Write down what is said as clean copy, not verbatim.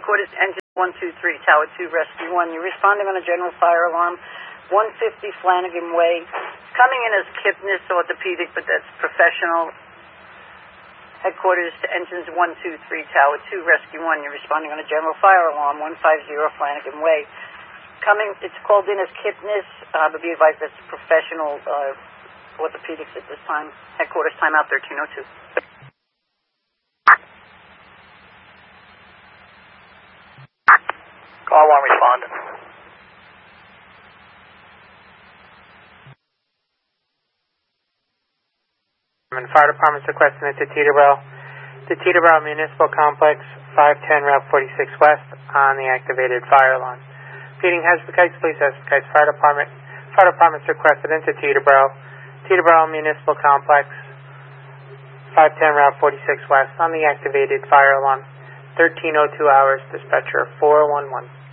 Headquarters, engine 123, Tower 2, Rescue 1. You're responding on a general fire alarm, 150 Flanagan Way. Coming in as Kipnis Orthopedic, but that's professional. Headquarters to engines 123, Tower 2, Rescue 1. You're responding on a general fire alarm, 150 Flanagan Way. It's called in as Kipnis, but be advised that's professional orthopedics at this time. Headquarters, timeout 1302. Call 1 responding. Fire Department's requesting it to the Teterboro Municipal Complex, 510 Route 46 West, on the activated fire alarm. Repeating, Hespekites, Police Hespekites, Fire Department's requested into Teterboro Municipal Complex, 510 Route 46 West, on the activated fire alarm. 1302 hours, dispatcher 411.